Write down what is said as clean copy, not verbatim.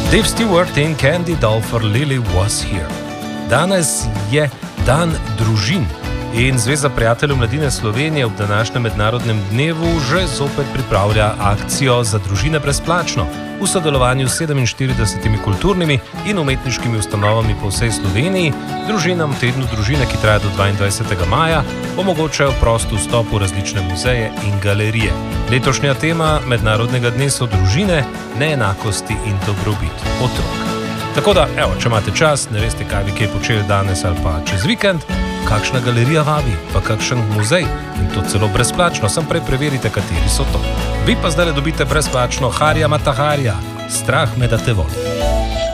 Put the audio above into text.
Dave Stewart in Candy Dulfer Lily Was Here. Danes je dan družin in Zveza prijateljev mladine Slovenije ob današnjem mednarodnem dnevu že zopet pripravlja akcijo za družine brezplačno v sodelovanju s 47 kulturnimi in umetniškimi ustanovami po vsej Sloveniji. Družinam v tednu družine, ki traja do 22. maja, omogočajo prost vstop v različne muzeje in galerije. Letošnja tema mednarodnega dne so družine, neenakosti in dobrobit otrok. Tako da, evo, če imate čas, ne veste, kaj bi kaj počeli danes ali pa čez vikend, kakšna galerija vabi, pa kakšen muzej in to celo brezplačno, sam prej preverite, kateri so to. Vi pa zdaj dobite brezplačno Harija Mata Harija, Strah me da te voli.